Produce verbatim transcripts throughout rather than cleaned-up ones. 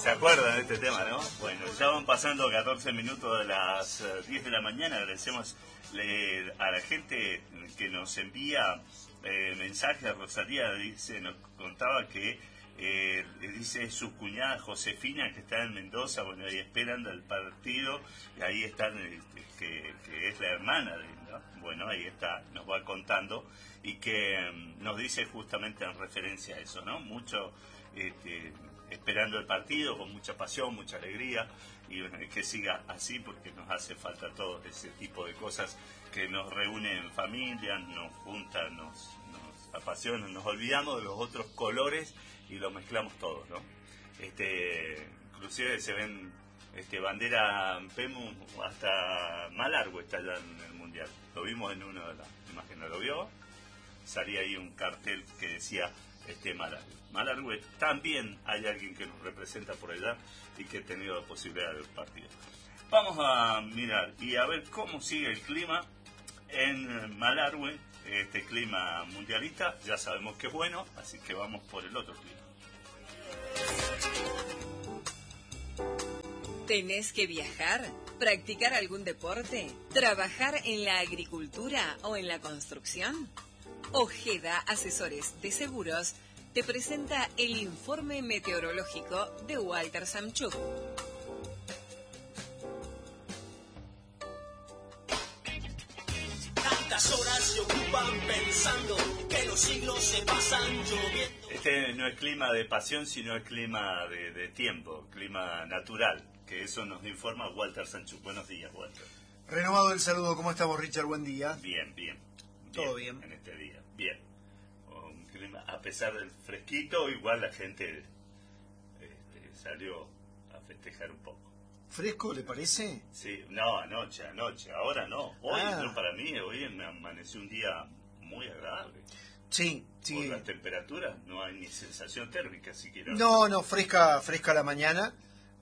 ¿Se acuerdan de este tema, no? Bueno, ya van pasando catorce minutos de las diez de la mañana. Agradecemos le, a la gente que nos envía eh, mensajes. Rosalía dice, nos contaba que eh, dice su cuñada Josefina, que está en Mendoza, bueno, ahí esperando el partido, y ahí están, este, que, que es la hermana de, ¿no? Bueno, ahí está, nos va contando, y que um, nos dice justamente en referencia a eso, ¿no? Mucho... Este, esperando el partido con mucha pasión, mucha alegría, y bueno, que siga así porque nos hace falta todo ese tipo de cosas que nos reúnen en familia, nos juntan, nos, nos apasionan, nos olvidamos de los otros colores y lo mezclamos todos, ¿no? Este, inclusive se ven este, bandera Pemu hasta Malargüe está allá en el Mundial, lo vimos en una de las imágenes, ¿lo vio? Salía ahí un cartel que decía este Malargüe. Malargüe, también hay alguien que nos representa por allá y que ha tenido la posibilidad del partido. Vamos a mirar y a ver cómo sigue el clima en Malargüe, este clima mundialista. Ya sabemos que es bueno, así que vamos por el otro clima. ¿Tenés que viajar? ¿Practicar algún deporte? ¿Trabajar en la agricultura o en la construcción? Ojeda Asesores de Seguros te presenta el informe meteorológico de Walter Samchuk. Tantas horas se ocupan pensando que los siglos se pasan lloviendo. Este no es clima de pasión, sino es clima de, de tiempo, clima natural, que eso nos informa Walter Samchuk. Buenos días, Walter. Renovado el saludo, ¿cómo estamos, Richard? Buen día. Bien, bien. Todo bien. En este día, bien. Un clima, a pesar del fresquito, igual la gente este, salió a festejar un poco. ¿Fresco le parece? Sí, no, anoche, anoche, ahora no. Hoy, ah. no, para mí, hoy me amaneció un día muy agradable. Sí, sí. Por las temperaturas no hay ni sensación térmica siquiera. No, no, fresca, fresca la mañana,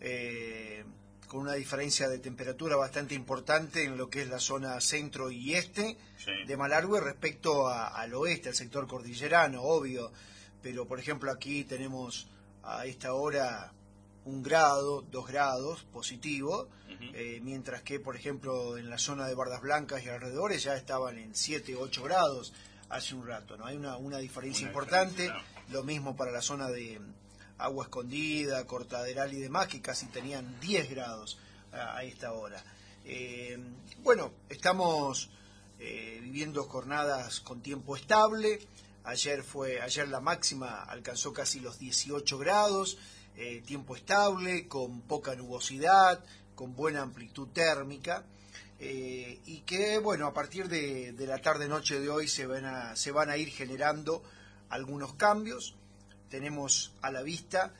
eh, con una diferencia de temperatura bastante importante en lo que es la zona centro y este sí. de Malargüe respecto a, al oeste, al sector cordillerano, obvio. Pero, por ejemplo, aquí tenemos a esta hora un grado, dos grados positivo, uh-huh. eh, mientras que, por ejemplo, en la zona de Bardas Blancas y alrededores ya estaban en siete, ocho grados hace un rato, ¿no? Hay una, una diferencia una importante, diferencia, no. Lo mismo para la zona de Agua Escondida, Cortaderal y demás, que casi tenían diez grados a, a esta hora. Eh, bueno, estamos eh, viviendo jornadas con tiempo estable. Ayer fue, ayer la máxima alcanzó casi los dieciocho grados, eh, tiempo estable, con poca nubosidad, con buena amplitud térmica, eh, y que, bueno, a partir de, de la tarde-noche de hoy se van a, se van a ir generando algunos cambios. Tenemos a la vista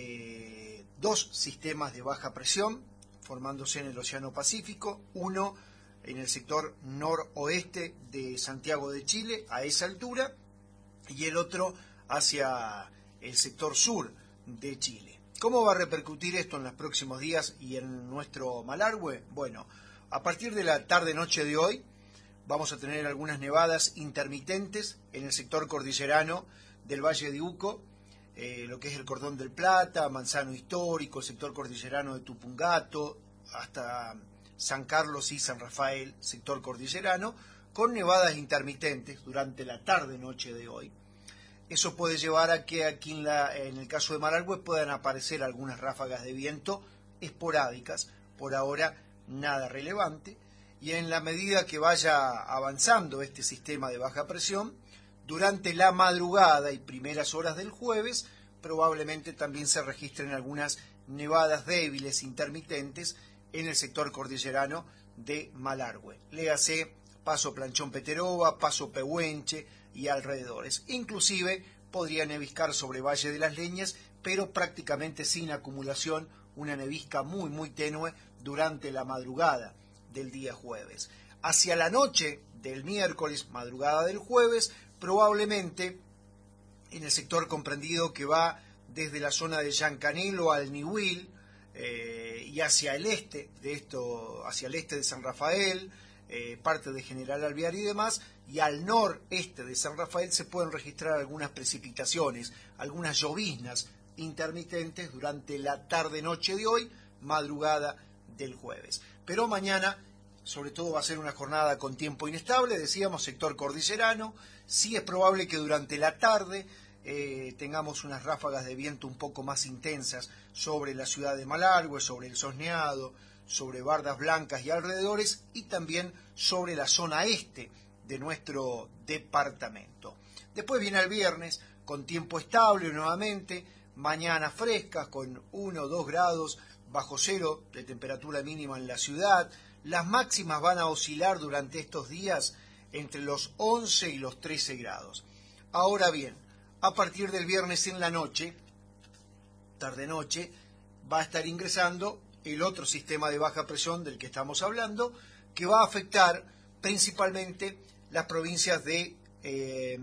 eh, dos sistemas de baja presión formándose en el Océano Pacífico, uno en el sector noroeste de Santiago de Chile, a esa altura, y el otro hacia el sector sur de Chile. ¿Cómo va a repercutir esto en los próximos días y en nuestro Malargüe? Bueno, a partir de la tarde-noche de hoy vamos a tener algunas nevadas intermitentes en el sector cordillerano del Valle de Uco, eh, lo que es el Cordón del Plata, Manzano Histórico, el sector cordillerano de Tupungato, hasta San Carlos y San Rafael, sector cordillerano, con nevadas intermitentes durante la tarde-noche de hoy. Eso puede llevar a que aquí en, la, en el caso de Malargüe puedan aparecer algunas ráfagas de viento esporádicas, por ahora nada relevante, y en la medida que vaya avanzando este sistema de baja presión, durante la madrugada y primeras horas del jueves, probablemente también se registren algunas nevadas débiles intermitentes en el sector cordillerano de Malargüe. Léase Paso Planchón Peteroba, Paso Pehuenche y alrededores. Inclusive podría neviscar sobre Valle de las Leñas, pero prácticamente sin acumulación, una nevisca muy muy tenue durante la madrugada del día jueves. Hacia la noche del miércoles, madrugada del jueves, probablemente en el sector comprendido que va desde la zona de Yancanelo al Nihuil eh, y hacia el este de esto, hacia el este de San Rafael, eh, parte de General Alvear y demás, y al noreste de San Rafael se pueden registrar algunas precipitaciones, algunas lloviznas intermitentes durante la tarde-noche de hoy, madrugada del jueves. Pero mañana, sobre todo, va a ser una jornada con tiempo inestable, decíamos, sector cordillerano. Sí es probable que durante la tarde eh, tengamos unas ráfagas de viento un poco más intensas sobre la ciudad de Malargüe, sobre el Sosneado, sobre Bardas Blancas y alrededores, y también sobre la zona este de nuestro departamento. Después viene el viernes con tiempo estable nuevamente, mañana frescas con uno o dos grados bajo cero de temperatura mínima en la ciudad. Las máximas van a oscilar durante estos días entre los once y los trece grados. Ahora bien, a partir del viernes en la noche, tarde-noche, va a estar ingresando el otro sistema de baja presión del que estamos hablando, que va a afectar principalmente las provincias de eh,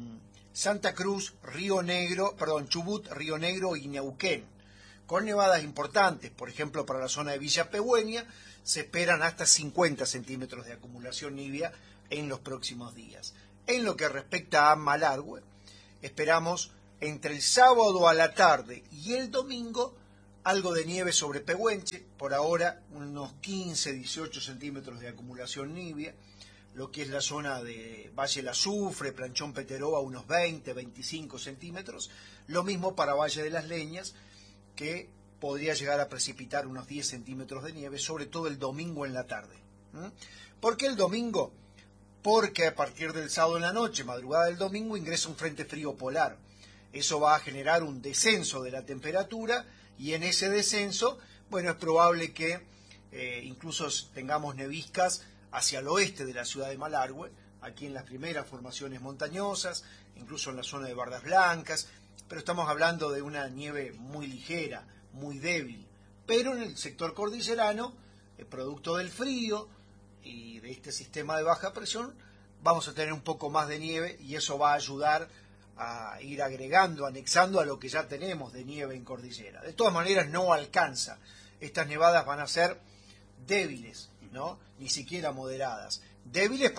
Santa Cruz, Río Negro, perdón, Chubut, Río Negro y Neuquén, con nevadas importantes. Por ejemplo, para la zona de Villa Pehuen se esperan hasta cincuenta centímetros de acumulación nibia en los próximos días. En lo que respecta a Malargüe, esperamos entre el sábado a la tarde y el domingo algo de nieve sobre Pehuenche, por ahora unos quince a dieciocho centímetros de acumulación nibia, lo que es la zona de Valle La Azufre, Planchón Peteroa, unos veinte a veinticinco centímetros, lo mismo para Valle de las Leñas, que podría llegar a precipitar unos diez centímetros de nieve, sobre todo el domingo en la tarde. ¿Mm? ¿Por qué el domingo? Porque a partir del sábado en la noche, madrugada del domingo, ingresa un frente frío polar. Eso va a generar un descenso de la temperatura, y en ese descenso, bueno, es probable que eh, incluso tengamos neviscas hacia el oeste de la ciudad de Malargüe, aquí en las primeras formaciones montañosas, incluso en la zona de Bardas Blancas, pero estamos hablando de una nieve muy ligera, muy débil. Pero en el sector cordillerano, eh, producto del frío y de este sistema de baja presión, vamos a tener un poco más de nieve, y eso va a ayudar a ir agregando, anexando a lo que ya tenemos de nieve en cordillera. De todas maneras no alcanza. Estas nevadas van a ser débiles, ¿no? Ni siquiera moderadas. Débiles